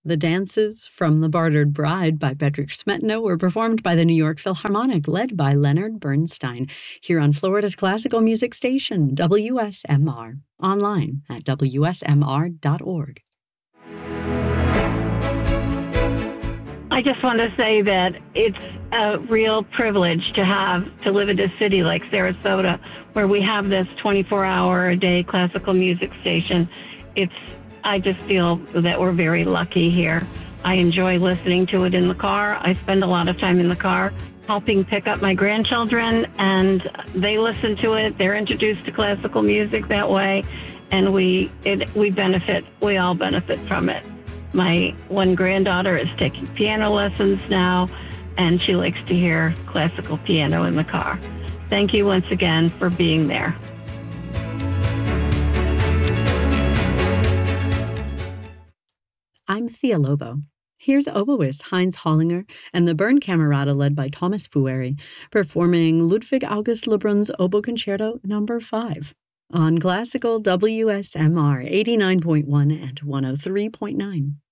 The dances from The Bartered Bride by Bedřich Smetana were performed by the New York Philharmonic, led by Leonard Bernstein, here on Florida's classical music station, WSMR, online at wsmr.org. I just want to say that it's a real privilege to live in a city like Sarasota, where we have this 24-hour-a-day classical music station. I just feel that we're very lucky here. I enjoy listening to it in the car. I spend a lot of time in the car helping pick up my grandchildren, and they listen to it. They're introduced to classical music that way, and we benefit. We all benefit from it. My one granddaughter is taking piano lessons now, and she likes to hear classical piano in the car. Thank you once again for being there. I'm Thea Lobo. Here's oboist Heinz Hollinger and the Bern Camerata led by Thomas Fueri, performing Ludwig August Lebrun's Oboe Concerto No. 5 on Classical WSMR 89.1 and 103.9.